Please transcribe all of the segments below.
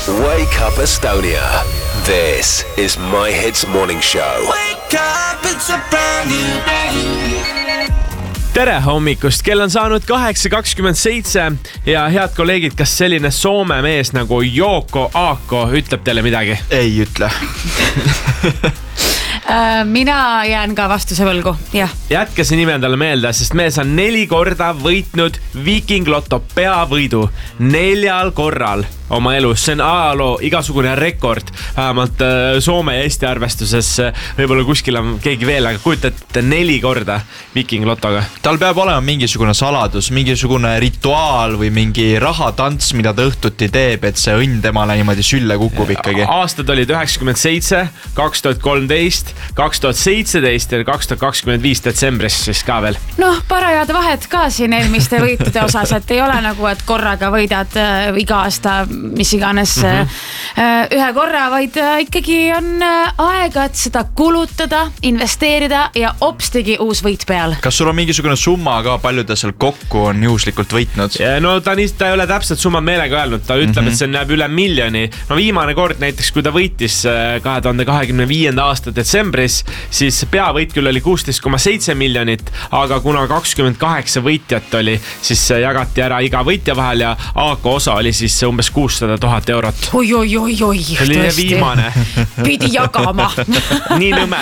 Wake up Estonia. This is My Hits Morning Show. Wake up, it's a brand new day. Tere hommikust, kell on saanud 8:27 ja head kolleegid, kas selline Soome mees nagu Jouko Aakko ütleb teile midagi? Ei ütle. Mina jään ka vastuse võlgu, jah. Jätke see nime endale meelde, sest mees on 4 korda võitnud Viking Lotto peavõidu 4 korral oma elus. See on ajaloo igasugune rekord, vähemalt Soome ja Eesti arvestuses. Võib-olla kuskil on keegi veel, aga kujutate 4 korda Viking Lottoga. Tal peab olema mingisugune saladus, mingisugune rituaal või mingi rahatants, mida ta õhtuti teeb, et see õnn temale niimoodi sülle kukub ikkagi. Aastad olid 97, 2013, 2017 ja 2025 detsembris siis ka veel. Noh, parajad vahed ka siin eelmiste võitude osas, et ei ole nagu, et korraga võidad iga aasta mis iganes ühe korra, vaid ikkagi on aega, et seda kulutada, investeerida ja opstigi uus võit peal. Kas sul on mingisugune summa ka, palju ta seal kokku on juhuslikult võitnud? No ta ei ole täpselt summa meelega öelnud, ta ütleb, et see näeb üle miljoni. No viimane kord näiteks, kui ta võitis 2025. aasta detsembris, siis peavõit küll oli 16,7 miljonit, aga kuna 28 võitjat oli, siis jagati ära iga võitja vahel ja Aako osa oli siis umbes 600 000 eurot. Oi, oli viimane. Pidi jagama. Nii nõme.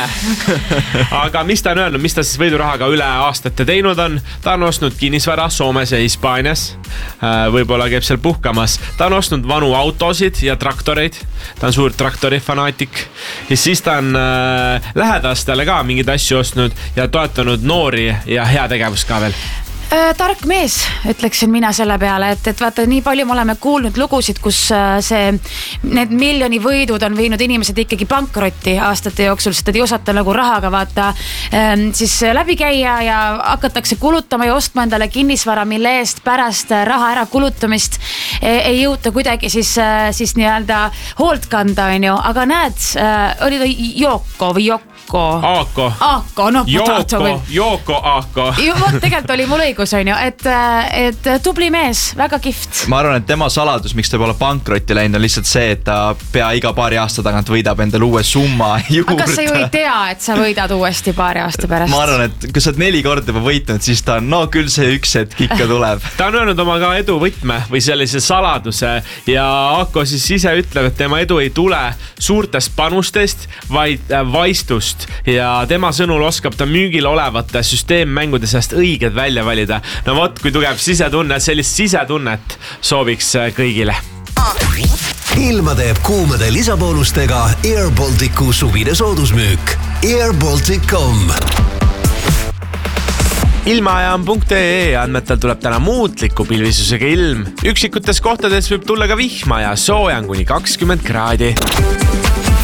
Aga mis ta on öelnud, mis ta siis võidurahaga üle aastate teinud on? Ta on ostnud kinnisvara Soomes ja Hispaanias. Võib-olla käib seal puhkamas. Ta on ostnud vanu autosid ja traktoreid. Ta on suur traktorifanaatik. Ja siis ta on lähedastele ka mingid asju ostnud ja toetanud noori ja heategevust ka veel. Tark mees, ütleksin mina selle peale, et vaata, nii palju me oleme kuulnud lugusid, kus need miljoni võidud on viinud inimesed ikkagi pankrotti aastate jooksul, sest ei osata nagu rahaga vaata siis läbi käia ja hakatakse kulutama ja ostma endale kinnisvara, mille eest pärast raha ära kulutamist ei jõuta kuidagi siis nii-öelda hoolt kanda, on ju, aga näed, oli ta Jouko või Aakko, no Jouko Aakko. Tegelikult oli mul õigus, on ju, et tubli mees, väga kihvt. Ma arvan, et tema saladus, miks ta pole pankrotti läinud, on lihtsalt see, et ta pea iga paari aasta tagant võidab endale uue summa juurde. Aga sa ju ei tea, et sa võidad uuesti paari aasta pärast. Ma arvan, et kui sa oled 4 korda juba võitnud, siis ta on, no küll see üks hetk ikka tuleb. Ta on öelnud oma ka edu võtme või sellise saladuse ja Aakko siis ise ütleb, et tema edu ei tule suurtest panustest, vaid vaistust. Ja tema sõnul oskab ta müügil olevate süsteemmängude seast õiged välja valida. No vot, kui tugev sisetunne, sellist sisetunnet sooviks kõigile. Ilma teeb kuumade lisaboonustega Air Balticu suvine soodusmüük. airbaltic.com Ilmaajam.ee andmetel tuleb täna muutliku pilvisusega ilm. Üksikutes kohtades võib tulla ka vihma ja soojan kuni 20 kraadi.